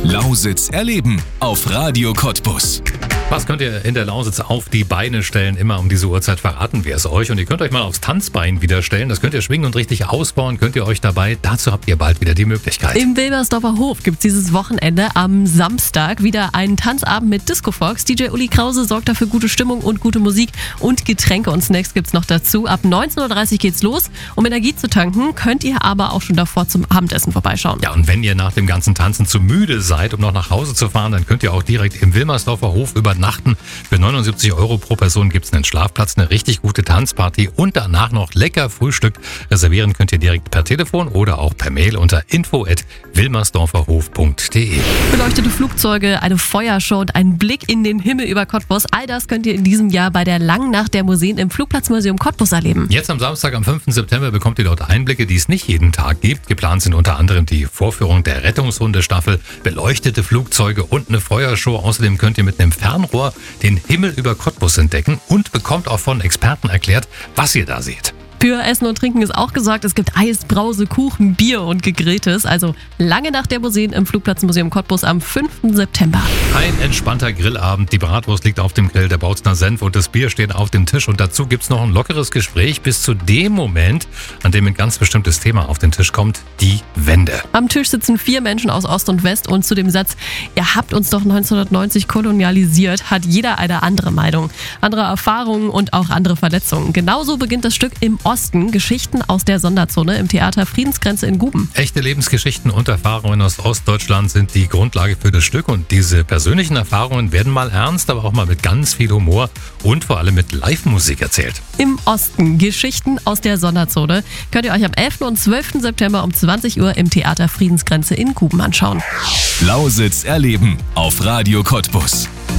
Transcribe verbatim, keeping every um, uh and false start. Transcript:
Lausitz erleben auf Radio Cottbus. Was könnt ihr in der Lausitz auf die Beine stellen? Immer um diese Uhrzeit verraten wir es euch. Und ihr könnt euch mal aufs Tanzbein wieder stellen. Das könnt ihr schwingen und richtig ausbauen. Könnt ihr euch dabei. Dazu habt ihr bald wieder die Möglichkeit. Im Wilmersdorfer Hof gibt es dieses Wochenende am Samstag wieder einen Tanzabend mit Disco Fox. D J Uli Krause sorgt dafür gute Stimmung und gute Musik. Und Getränke und Snacks gibt's noch dazu. Ab neunzehn Uhr dreißig geht's los. Um Energie zu tanken, könnt ihr aber auch schon davor zum Abendessen vorbeischauen. Ja, und wenn ihr nach dem ganzen Tanzen zu müde seid, um noch nach Hause zu fahren, dann könnt ihr auch direkt im Wilmersdorfer Hof übernachten. Für neunundsiebzig Euro pro Person gibt's einen Schlafplatz, eine richtig gute Tanzparty und danach noch lecker Frühstück. Reservieren könnt ihr direkt per Telefon oder auch per Mail unter info at wilmersdorferhof punkt de. Beleuchtete Flugzeuge, eine Feuershow und ein Blick in den Himmel über Cottbus. All das könnt ihr in diesem Jahr bei der Langen Nacht der Museen im Flugplatzmuseum Cottbus erleben. Jetzt am Samstag, am fünften September, bekommt ihr dort Einblicke, die es nicht jeden Tag gibt. Geplant sind unter anderem die Vorführung der Rettungshundestaffel, beleuchtete Flugzeuge und eine Feuershow. Außerdem könnt ihr mit einem Fernrohr den Himmel über Cottbus entdecken und bekommt auch von Experten erklärt, was ihr da seht. Für Essen und Trinken ist auch gesorgt. Es gibt Eis, Brause, Kuchen, Bier und Gegrilltes. Also Lange Nacht der Museen im Flugplatzmuseum Cottbus am fünften September. Ein entspannter Grillabend. Die Bratwurst liegt auf dem Grill, der Bautzner Senf und das Bier steht auf dem Tisch. Und dazu gibt's noch ein lockeres Gespräch bis zu dem Moment, an dem ein ganz bestimmtes Thema auf den Tisch kommt, die Wende. Am Tisch sitzen vier Menschen aus Ost und West und zu dem Satz, ihr habt uns doch neunzehnhundertneunzig kolonialisiert, hat jeder eine andere Meinung, andere Erfahrungen und auch andere Verletzungen. Genauso beginnt das Stück im Osten, Geschichten aus der Sonderzone im Theater Friedensgrenze in Guben. Echte Lebensgeschichten und Erfahrungen aus Ostdeutschland sind die Grundlage für das Stück und diese persönlichen Erfahrungen werden mal ernst, aber auch mal mit ganz viel Humor und vor allem mit Live-Musik erzählt. Im Osten, Geschichten aus der Sonderzone, könnt ihr euch am elften und zwölften September um zwanzig Uhr im Theater Friedensgrenze in Guben anschauen. Lausitz erleben auf Radio Cottbus.